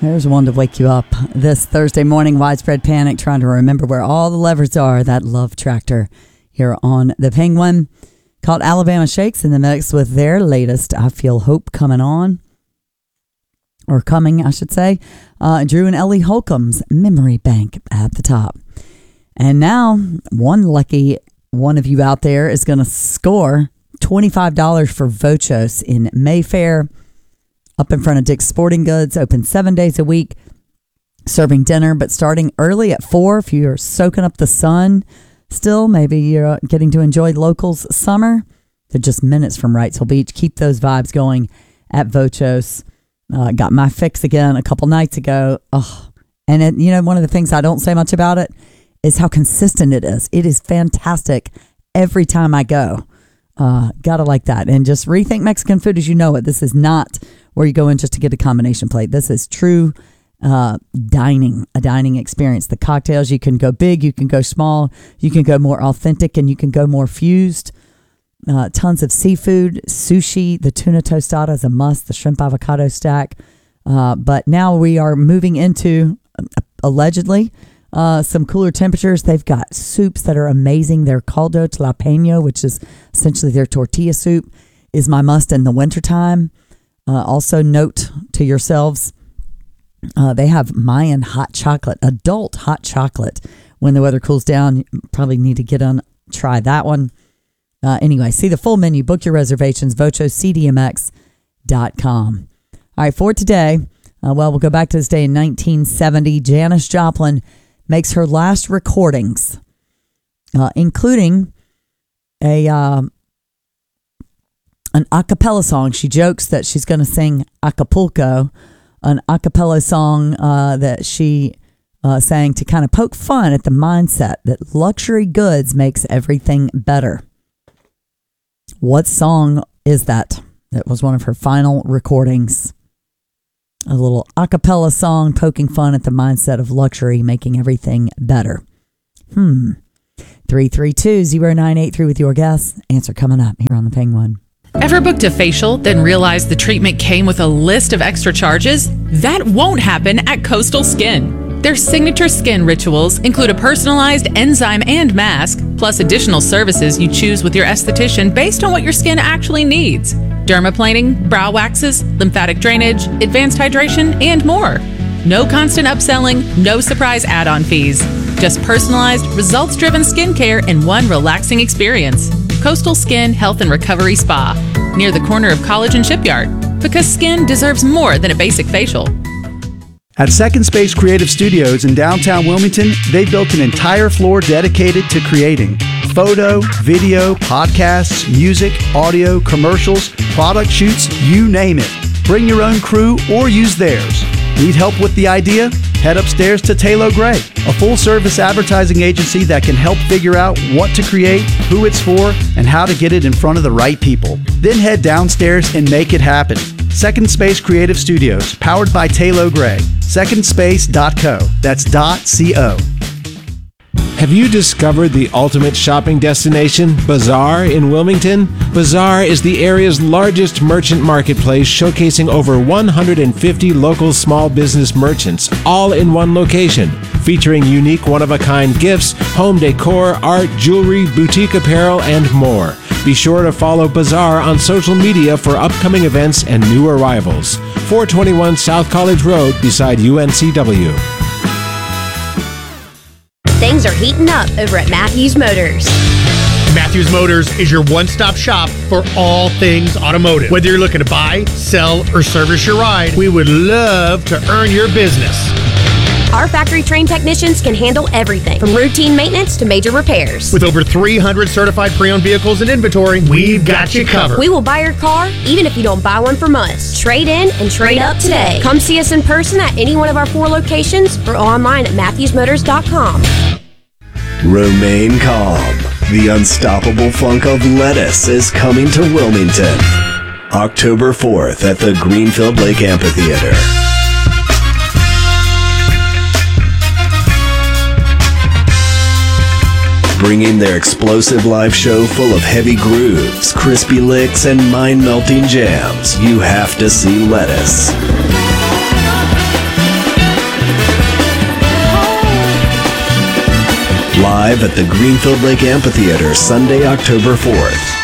There's one to wake you up. This Thursday morning, widespread panic, trying to remember where all the levers are. That Love Tractor here on the Penguin. Called Alabama Shakes in the mix with their latest I Feel Hope coming on. Or coming, I should say. Drew and Ellie Holcomb's Memory Bank at the top. And now, one lucky one of you out there is going to score $25 for Vochos in Mayfair. Up in front of Dick's Sporting Goods, open 7 days a week, serving dinner, but starting early at 4 if you're soaking up the sun. Still, maybe you're getting to enjoy locals summer. They're just minutes from Wrightsville Beach. Keep those vibes going at Vochos. Got my fix again a couple nights ago. And one of the things I don't say much about it is how consistent it is. It is fantastic every time I go. Gotta like that. And just rethink Mexican food as you know it. This is not where you go in just to get a combination plate. This is true a dining experience. The cocktails, you can go big, you can go small, you can go more authentic, and you can go more fused. Tons of seafood, sushi, the tuna tostada is a must, the shrimp avocado stack. But now we are moving into, allegedly, some cooler temperatures. They've got soups that are amazing. Their caldo tlapeño, which is essentially their tortilla soup, is my must in the wintertime. Also note to yourselves, they have Mayan hot chocolate, adult hot chocolate. When the weather cools down, you probably need to try that one. Anyway, see the full menu, book your reservations, vochoscdmx.com. All right, for today, we'll go back to this day in 1970. Janis Joplin makes her last recordings, including an a cappella song. She jokes that she's going to sing Acapulco, an a cappella song that she sang to kind of poke fun at the mindset that luxury goods makes everything better. What song is that? That was one of her final recordings. A little a cappella song poking fun at the mindset of luxury making everything better. 332-0983 with your guess. Answer coming up here on the Penguin. Ever booked a facial, then realized the treatment came with a list of extra charges? That won't happen at Coastal Skin. Their signature skin rituals include a personalized enzyme and mask, plus additional services you choose with your esthetician based on what your skin actually needs. Dermaplaning, brow waxes, lymphatic drainage, advanced hydration, and more. No constant upselling, no surprise add-on fees. Just personalized, results-driven skincare in one relaxing experience. Coastal Skin Health and Recovery Spa, near the corner of College and Shipyard. Because skin deserves more than a basic facial. At Second Space Creative Studios in downtown Wilmington, they built an entire floor dedicated to creating photo, video, podcasts, music, audio, commercials, product shoots, you name it. Bring your own crew or use theirs. Need help with the idea? Head upstairs to Taylor Gray, a full-service advertising agency that can help figure out what to create, who it's for, and how to get it in front of the right people. Then head downstairs and make it happen. Second Space Creative Studios, powered by Taylor Gray. Secondspace.co. That's .co. Have you discovered the ultimate shopping destination, Bazaar in Wilmington? Bazaar is the area's largest merchant marketplace, showcasing over 150 local small business merchants, all in one location, featuring unique one-of-a-kind gifts, home decor, art, jewelry, boutique apparel, and more. Be sure to follow Bazaar on social media for upcoming events and new arrivals. 421 South College Road beside UNCW. Things are heating up over at Matthews Motors. Matthews Motors is your one-stop shop for all things automotive. Whether you're looking to buy, sell, or service your ride, we would love to earn your business. Our factory-trained technicians can handle everything from routine maintenance to major repairs. With over 300 certified pre-owned vehicles in inventory, we've got you covered. We will buy your car even if you don't buy one from us. Trade in and trade up today. Come see us in person at any one of our 4 locations or online at MatthewsMotors.com. Romaine Cobb, the unstoppable funk of lettuce, is coming to Wilmington. October 4th at the Greenfield Lake Amphitheater. Bringing their explosive live show full of heavy grooves, crispy licks, and mind-melting jams, you have to see Lettuce. live at the Greenfield Lake Amphitheater Sunday, October 4th.